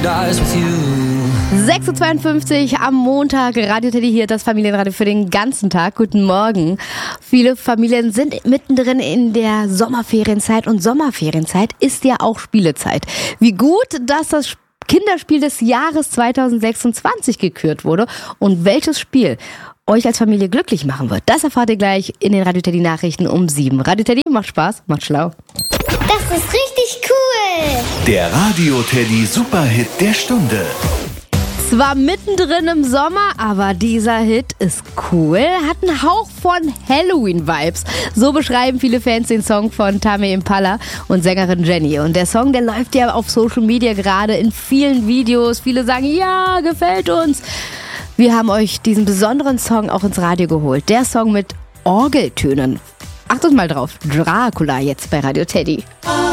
dies with you. 6.52 Uhr am Montag, Radio Teddy hier, das Familienradio für den ganzen Tag. Guten Morgen. Viele Familien sind mittendrin in der Sommerferienzeit und Sommerferienzeit ist ja auch Spielezeit. Wie gut, dass das Kinderspiel des Jahres 2026 gekürt wurde und welches Spiel euch als Familie glücklich machen wird, das erfahrt ihr gleich in den Radio Teddy Nachrichten um 7. Radio Teddy macht Spaß, macht schlau. Das ist richtig cool. Der Radio Teddy Superhit der Stunde. Zwar mittendrin im Sommer, aber dieser Hit ist cool, hat einen Hauch von Halloween-Vibes. So beschreiben viele Fans den Song von Tame Impala und Sängerin Jenny. Und der Song, der läuft ja auf Social Media gerade in vielen Videos. Viele sagen, ja, gefällt uns. Wir haben euch diesen besonderen Song auch ins Radio geholt. Der Song mit Orgeltönen. Achtet mal drauf, Dracula jetzt bei Radio Teddy.